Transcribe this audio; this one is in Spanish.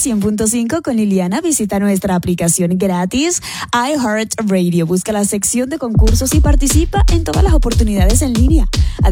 100.5 con Liliana. Visita nuestra aplicación gratis iHeartRadio. Busca la sección de concursos y participa en todas las oportunidades en línea.